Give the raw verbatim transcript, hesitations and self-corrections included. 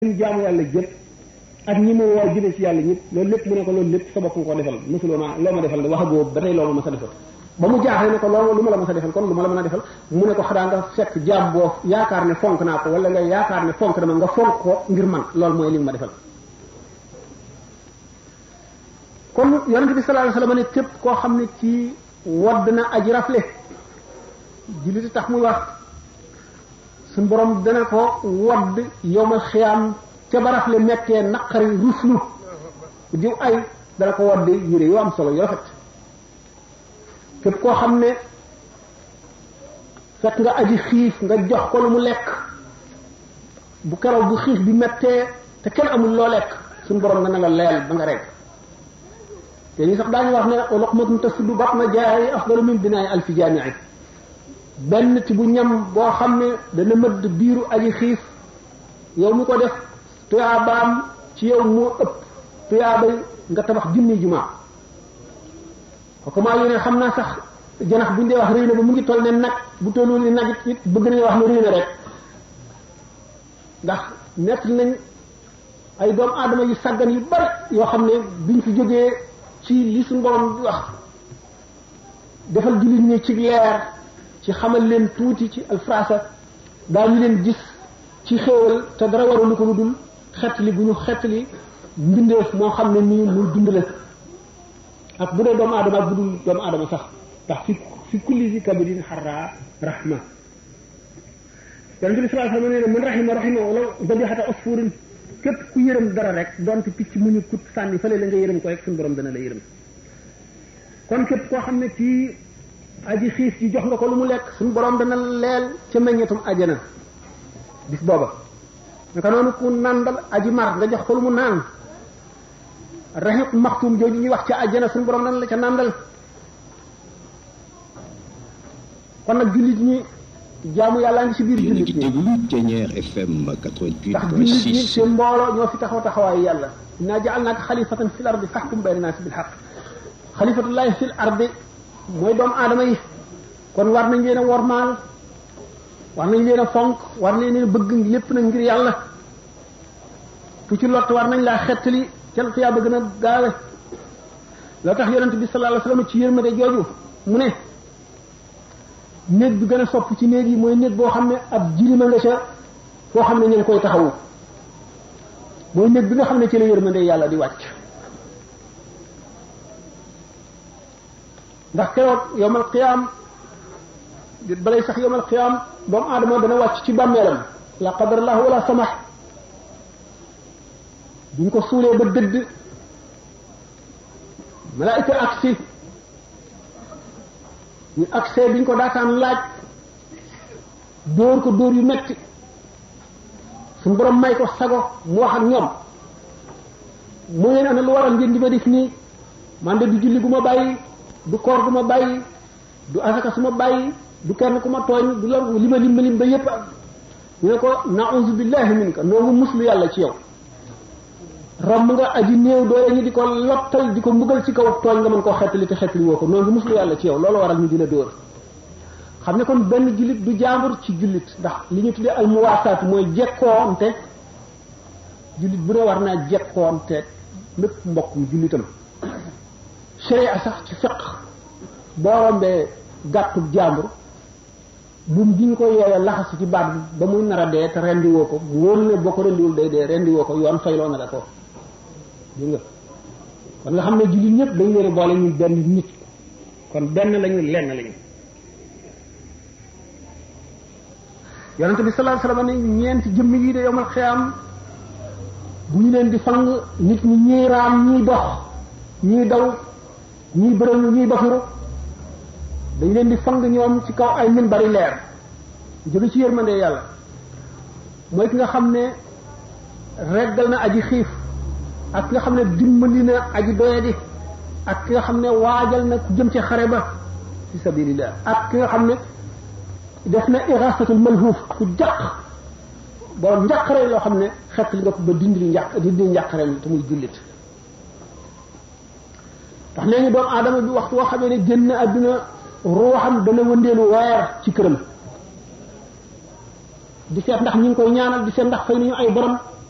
jaamu yàlla jëpp ak ñi ma woo jëme ci yàlla ñëpp loolu lépp mu ne ko loolu lépp sa bopp nga ko defal mosuloo ma loo ma defal wax boobu ba tey loo ma ma sa defal ba mu jaaxle ne ko loo lu ma la ma sa defal kon lu ma la mën a defal mu ne ko xanaa nga fekk jaam boo yaakaar ne fonk naa ko wala nga yaakaar ne fonk dama nga fonk ko ngir man loolu mooy li nga ma defal kon yonente bi sallallahu alayhi wasallam ne képp koo xam ne ci wadd na aji rafle jullit tax muy wax suñ borom dana ko wadd yowmal xiyaam ca ba rafle mettee naqari ruslu diw ay dana ko wadd yére yoo am solo yoo rafet képp koo xam ne fekk nga aji xiif nga jox ko lu mu lekk bu keroog bu xiif bi mettee te kenn amul loo lekk suñ borom dana la leel ba nga rek te ñu sax daañu wax ne luqmatun tasuddu batna jaa'i afdalu min binaa'i alfi jaami'i benn ci bu ñam boo xam ne dana mëdd biiru aji xiif yow mi ko def tuyaabaam ci yow moo ëpp tuyaabay nga tabax junni jumaa xokkumaa yéene xam naa sax janax buñ dee wax rëy na ba mu ngi toll ne nag bu tollul ni nag it bëgg nañu wax ne rëy na rek ndax nett nañ ay doomu aadama yu sàggan yu bari yoo xam ne biñ fi jógee ci li suñu borom di wax defal jullit ñi ci leer ci xamal leen tuuti ci alfrasa daañu leen gis ci xéewal te dara waralu ko lu dul xettali bu ñu xettali mbindeef moo xam ne nii muy dundale ak bu dee doomu aadama ak bu dul doomu aadama sax ndax fi fi kulli zi kabidin xarra rahma yonent bi sallallahu alayhi wa sallam nee na man rahima rahima wala dabihata usfurin képp ku yërëm dara rek donte picc mu ñu kut sànni fële la nga yërëm ko rek suñu borom dana la yërëm kon képp koo xam ne ci aji xiif ji jox nga ko lu mu lekk suñu borom dana leel ca meññetum ajana bis booba naka noonu ku nandal aji mar nga jox ko lu mu naan raxiq maxtum jooju ñuy wax ca ajana suñu borom dana la ca nandal kon nag jullit ñi jaamu yàlla ngi ci biir jullit ñi Ténière F M quatre-vingt-huit ndax point jullit ñi six seen mbooloo ñoo fi taxaw taxawaayu yàlla innaa ja'alnaaka xalifatan fil ardi fahkum bayna naasi bil haqq xalifatullahi fil ardi mooy doomu aadama yi kon war nañ leen a wormaal war nañ leen a fonk war nañ leen a bëgg lépp nag ngir yàlla ku ci lott war nañ laa xettali ca la yaa bëgg na gaawe loo tax yonent bi sallallahu alayhi wasallam ci yërmande jooju mu ne néeg bi gën a sopp ci néeg yi mooy néeg boo xam ne ab jirima nga ca foo xam ne ñu ngi koy taxawu mooy néeg bi nga xam ne ci la yërmande yàlla di wàcc ndax keroog yowmal qiyaam balay sax yowmal qiyaam doomu aadama dana wàcc ci bàmmeelam la qadarallahu wala samax buñ ko suulee ba dëdd malaayika aksi ñu agsee biñ ko daataan laaj dóor ko dóor yu metti suñu borom may ko sago mu wax ak ñoom mu ngeen ana lu waral ngeen di ma def nii man de du julli gu ma bàyyi du koor gu ma bàyyi du asaka su ma bàyyi du kenn ku ma tooñ du lor li ma lim lim ba yépp ñu ne ko na'uzu billahi minka noo ngi muslu yàlla ci yow romb nga aji néew doole ñu di ko lottal di ko mbugal ci kaw tooñ nga mën koo xettali te xettali woo ko noo ngi muslu yàlla ci yow loolu waral ñu di la dóor xam ne kon benn jullit du jaambur ci jullit ndax li ñu tuddee al muwaasaat mooy jekkoonte jullit bu ne war naa jekkoonte lépp mbokkum jullitam sharia sax ci fiqh boo rombee gàttub jaambur buum gi ñu ko yeewee laxasu ci baat bi ba muy nar a dee te rendi woo ko mu wóor ne boo ko rendiwul day dee rendi woo ko yoon fayloo na la ko dégg nga kon nga xam ne jullit ñëpp dañu leen a boole ñu benn nit kon benn lañu lenn lañu yonente bi sallallahu alayhi wasallam ne ñeenti jëmm yi de yowmal xiyaam bu ñu leen di fang nit ñi ñii raam ñii dox ñii daw ñii bërëmu ñii bafiru dañ leen di fang ñoom ci kaw ay min bari leer jóge ci yërmande yàlla mooy ki nga xam ne reggal na aji xiif ak ki nga xam ne dimbali na aji doyadi ak ki nga xam ne waajal na ku jëm ci xare ba fi sabilillah ak ki nga xam ne def na irasatul malhuuf ku jàq borom njàqare loo xam ne xett li nga ko ba dindi njàq dindi njàqareem te muy jullit ndax nee ñu doomu aadama bi waxtu woo xamee ne génn àdduna ruuxam dana wëndeelu weer ci këram di seet ndax ñu ngi koy ñaanal di seet ndax fay nañu ay borom